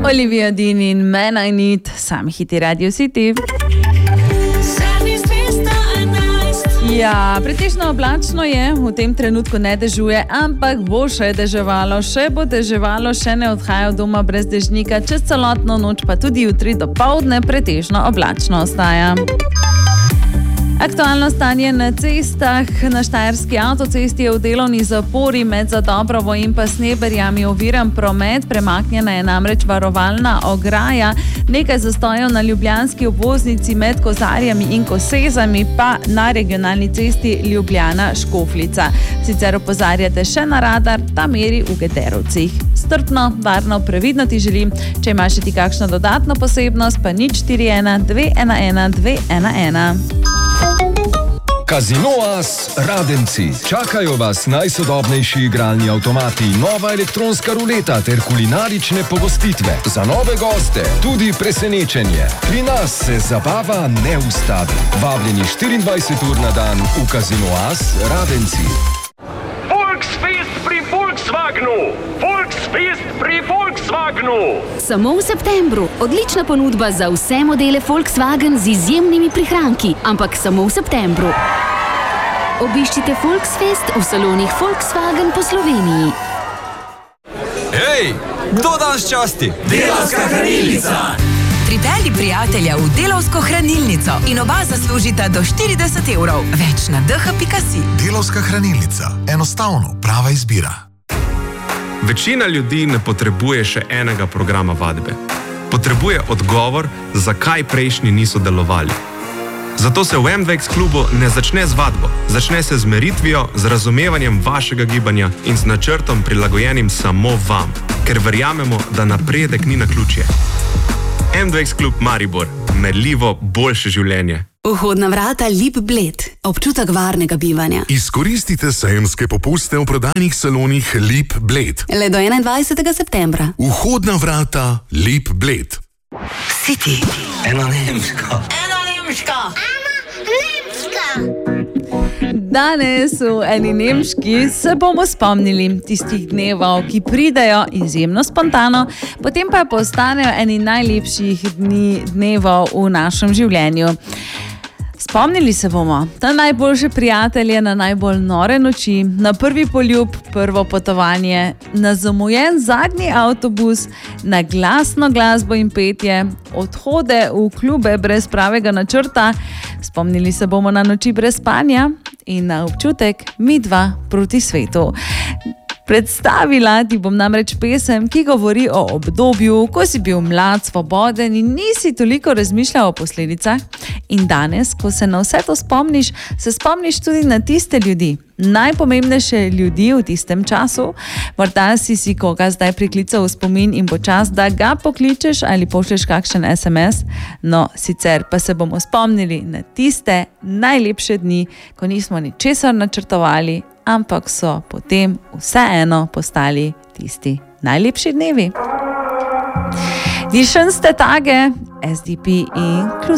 Olivia Dean in Man I Need, sami hiti Radio City. Ja, pretežno oblačno je, v tem trenutku ne dežuje, ampak bo še deževalo, še ne odhaja od doma brez dežnika, čez celotno noč pa tudi jutri do poldne pretežno oblačno ostaja. Aktualno stanje na cestah. Na štajerski avtocesti je v delovni zapori med Zadobrovo in pa Sneberjami oviran promet, premaknjena je namreč varovalna ograja, nekaj zastojev na ljubljanski obvoznici med Kozarjami in Kosezami, pa na regionalni cesti Ljubljana-Škofljica. Sicer opozarjate še na radar, ta meri v Gederovcih. Strpno, varno, previdno ti želim. Če imaš ti kakšno dodatno posebnost, pa 041 211 211. Casino As Radenci. Čakajo vas najsodobnejši igralni avtomati, nova elektronska ruleta ter kulinarične pogostitve. Za nove goste tudi presenečenje. Pri nas se zabava ne ustavi. Vabljeni 24 ur na dan v Casino As Radenci. Volksfest pri Volkswagenu! Volksfest pri Volkswagenu! Samo v septembru. Odlična ponudba za vse modele Volkswagen z izjemnimi prihranki, ampak samo v septembru. Obiščite Volksfest v salonih Volkswagen po Sloveniji. Hej, kdo danes časti? Delavska hranilnica! Pripelji prijatelja v Delavsko hranilnico in oba zaslužita do 40 evrov. Več na dh.si. Delavska hranilnica. Enostavno, prava izbira. Večina ljudi ne potrebuje še enega programa vadbe. Potrebuje odgovor, zakaj prejšnji niso delovali. Zato se v MDX klubu ne začne z vadbo, začne se z meritvijo, z razumevanjem vašega gibanja in z načrtom prilagojenim samo vam, ker verjamemo, da napredek ni naključje. MDX klub Maribor, merljivo boljše življenje. Vhodna vrata Lip Bled, občutek varnega bivanja. Izkoristite sejemske popuste v prodajnih salonih Lip Bled. Le do 21. septembra. Vhodna vrata Lip Bled. City. Ena nemška. Danes v eni nemški se bomo spomnili tistih dnevov, ki pridejo izjemno spontano, potem pa postanejo eni najlepših dnevov v našem življenju. Spomnili se bomo na najboljše prijatelje, na najbolj nore noči, na prvi poljub, prvo potovanje, na zamujen zadnji avtobus, na glasno glasbo in petje, odhode v klube brez pravega načrta. Spomnili se bomo na noči brez spanja in na občutek midva proti svetu. Predstavila ti bom namreč pesem, ki govori o obdobju, ko si bil mlad, svoboden in nisi toliko razmišljal o posledicah. In danes, ko se na vse to spomniš, se spomniš tudi na tiste ljudi, najpomembnejše ljudi v tistem času. Morda si koga zdaj priklical v spomin in bo čas, da ga pokličeš ali pošlješ kakšen SMS. No, sicer pa se bomo spomnili na tiste najlepše dni, ko nismo ničesar načrtovali, ampak so potem vseeno postali tisti najlepši dnevi. Die schönste Tage, SDP in